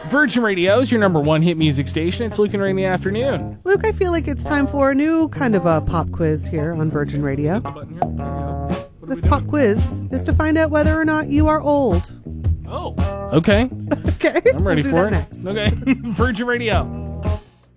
Virgin Radio is your number one hit music station. It's Luke and Ray in the afternoon. Luke, I feel like it's time for a new kind of a pop quiz here on Virgin Radio. This pop quiz is to find out whether or not you are old. Oh, okay. Okay. I'm ready we'll for it. Next. Okay. Virgin Radio.